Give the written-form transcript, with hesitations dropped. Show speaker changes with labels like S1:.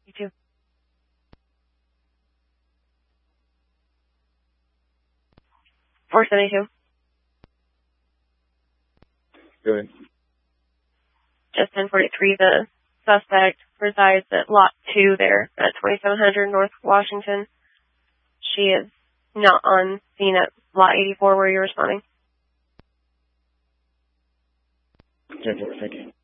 S1: You too. 472.
S2: Go ahead.
S1: Just 1043, the suspect resides at Lot 2 there at 2700 North Washington. She is not on scene at Lot 84 where you're responding.
S2: 10-4, thank you.